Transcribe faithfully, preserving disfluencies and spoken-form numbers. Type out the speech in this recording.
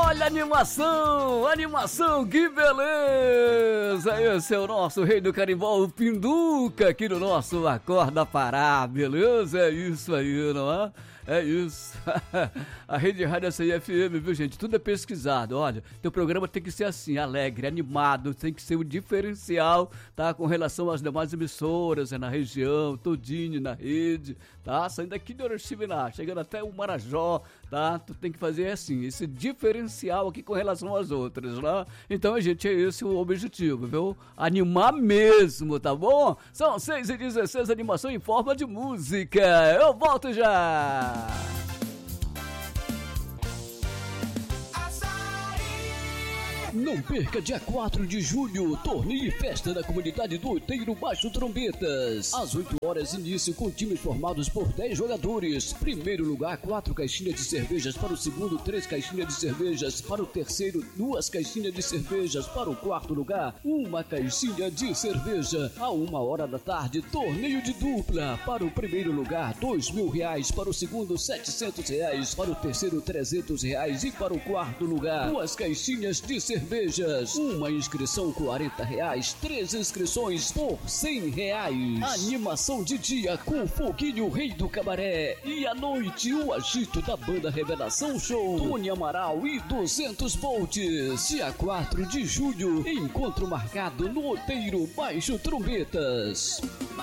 Olha a animação, animação, que beleza! Esse é o nosso rei do carimbó, o Pinduca, aqui no nosso Acorda Pará, beleza? É isso aí, não é? É isso. A Rede Rádio C I F M, viu, gente? Tudo é pesquisado. Olha, teu programa tem que ser assim, alegre, animado, tem que ser um diferencial, tá? Com relação às demais emissoras, é na região, todinho, na rede, tá? Saindo aqui de Oriximiná, chegando até o Marajó, tá? Tu tem que fazer assim, esse diferencial aqui com relação às outras, né? Então, gente, é esse o objetivo, viu? Animar mesmo, tá bom? São seis e dezesseis, animação em forma de música. Eu volto já! Não perca dia quatro de julho, torneio e festa da comunidade do Outeiro Baixo Trombetas. Às oito horas, início com times formados por dez jogadores. Primeiro lugar, quatro caixinhas de cervejas. Para o segundo, três caixinhas de cervejas. Para o terceiro, duas caixinhas de cervejas. Para o quarto lugar, uma caixinha de cerveja. A uma hora da tarde, torneio de dupla. Para o primeiro lugar, dois mil reais. Para o segundo, setecentos reais. Para o terceiro, trezentos reais. E para o quarto lugar, duas caixinhas de cervejas. Cervejas, uma inscrição quarenta reais, três inscrições por cem reais. Animação de dia com Foguinho Rei do Cabaré e à noite o agito da banda Revelação Show, Tony Amaral e duzentos volts. Dia quatro de julho, encontro marcado no Outeiro Baixo Trombetas.